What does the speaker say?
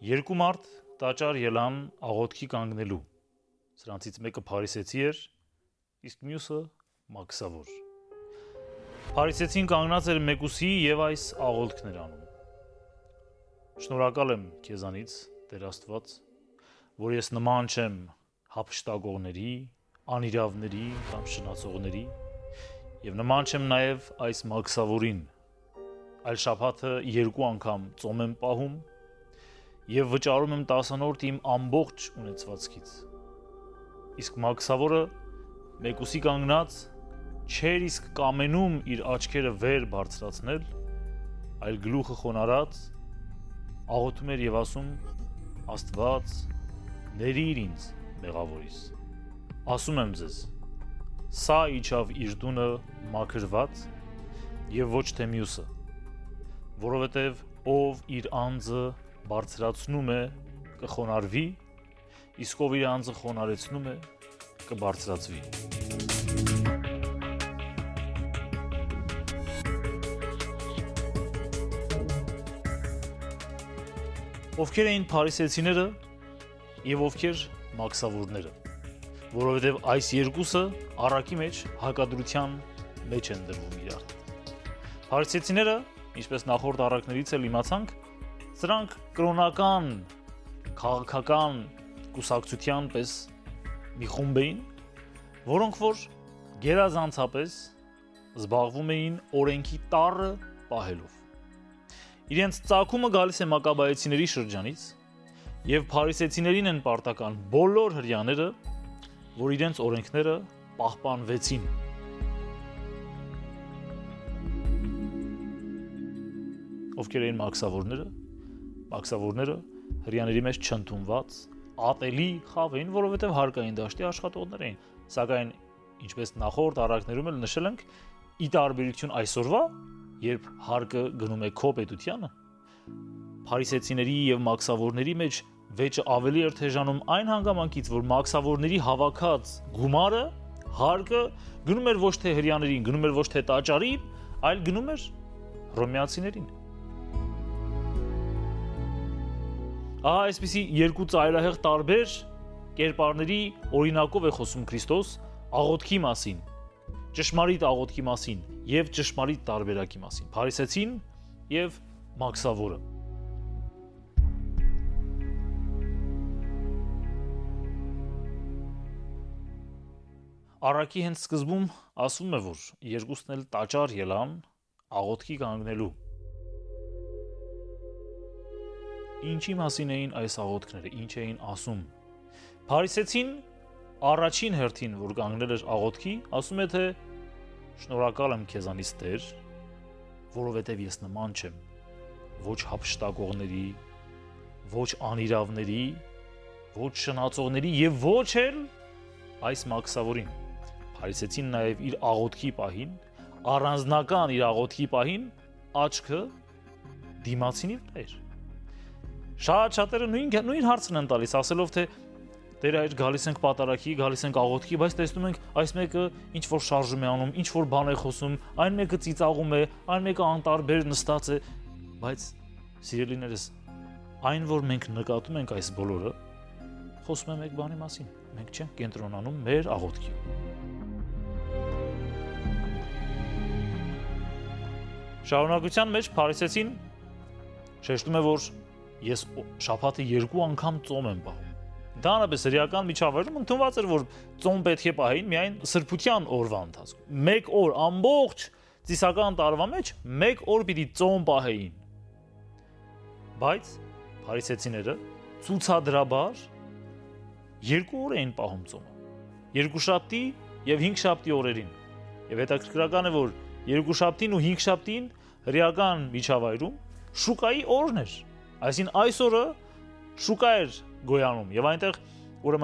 Երկու մարդ տաճար ելան աղոթքի կանգնելու, սրանցից մեկը փարիսեցի էր, իսկ մյուսը մաքսավոր։ Փարիսեցին կանգնած էր մեկուսի և այս աղոթքն էր անում. Շնորհակալ եմ քեզանից, Տեր Աստված, որ ես նման չեմ հափշտակողների, անիրավների կամ շնացողների, և նման չեմ նաև այս մաքսավորին, այլ շաբաթը 2 անգամ ծոմ եմ պահում և վճարում եմ 10-րդ իմ ամբողջ ունեցվածքից։ Իսկ մաքսավորը մեկուսի կանգնած չէր իսկ կամենում իր աչքերը վեր բարձրացնել, այլ գլուխը խոնարհած աղոթում էր և ասում. Աստված, ներիր ինձ մեղավորիս։ Ասում եմ ձեզ, սա իջավ իր տունը մաքրված և ոչ թե մյուսը, որովհետև ով իր անձը բարձրացնում է, կխոնարհվի, իսկ ով իր անձը խոնարհեցնում է, կբարձրացվի։ Ովքեր էին փարիսեցիները և ովքեր մաքսավորները, որովհետև այս երկուսը առակի մեջ հակադրության մեջ են դրվում իրար։ Փարիսեցիները, ինչպես նախորդ առակներից էլ իմացանք, սրանք կրոնական, քաղաքական կուսակցության պես մի խումբ էին, որոնք որ գերազանցապես զբաղվում էին օրենքի տառը պահելով։ Իրենց ծագումը գալիս է մակաբայեցիների շրջանից և փարիսեցիներին են պարտական բոլոր հրեաները, որ իրենց օրենքները պահպանվեցին։ Ովքեր էին մաքսավորները։ Մաքսավորները հրեաների մեջ չընդունված ատելի խավ էին, որովհետև հարկային դաշտի աշխատողներ էին, սակայն ինչպես նախորդ առակներում էլ նշել ենք, ի տարբերություն այսօրվա, երբ հարկը գնում է քո պետությանը, փարիսեցիների և մաքսավորների մեջ վեճը ավելի էր թեժանում այն հանգամանքից, որ մաքսավորների հավաքած գումարը, հարկը գնում էր ոչ թե հրեաներին, գնում էր ոչ թե տաճարին, այլ գնում էր հռոմեացիներին։ Ահա այսպիսի երկու ծայրահեղ տարբեր կերպարների օրինակով է խոսում Քրիստոս աղոթքի մասին, ճշմարիտ աղոթքի մասին և ճշմարիտ տարբերակի մասին, փարիսեցին և մաքսավորը։ Առակի հենց սկզբում ասվում է, որ երկուսն էլ տաճար ելան աղոթքի կանգնելու։ Ինչի մասին էին այս աղոթքները, ինչ էին ասում։ Փարիսեցին առաջին հերթին, որ կանգնել էր աղոթքի, ասում է, թե շնորհակալ եմ քեզանից, Տեր, որովհետև ես նման չեմ ոչ հափշտակողների, ոչ անիրավների, ոչ շնացողների և ոչ էլ այս մաքսավորին։ Փարիսեցին նաև իր աղոթքի պահին, առանձնական իր աղոթքի պահին աչքը դիմացինի վրա էր։ Շատ-շատերը նույն հարցն են տալիս, ասելով, թե Տեր այր գալիս ենք պատարագի, գալիս ենք աղոթքի, բայց տեսնում ենք այս մեկը ինչ որ շարժում է անում, ինչ որ բան է խոսում, այն մեկը ծիծաղում է, այն մեկը անտարբեր նստած է, բայց սիրելիներս, այն որ մենք նկատում ենք այս բոլորը, խոսում է մեկ բանի մասին, մենք չենք կենտրոնանում մեր աղոթքի։ Շարունակության մեջ փարիսեցին շեշտում է, որ ես շաբաթը 2 անգամ ծոմ եմ պահում։ Ընդհանրապես հրեական միջավայրում ընդունված էր, որ ծոմ պետք է պահեին միայն սրբության օրվա ընթացքում։ 1 օր ամբողջ ծիսական տարվա մեջ 1 օր պիտի ծոմ պահեին։ Բայց փարիսեցիները ցուցադրաբար 2 օր էին պահում ծոմը։ Երկուշաբթի և հինգշաբթի օրերին։ Եվ հետաքրքրական է, որ երկուշաբթին ու հինգշաբթին հրեական միջավայրում շուկայի օրն էր։ Այսինքն այս օրը շուկա էր գոյանում եւ այնտեղ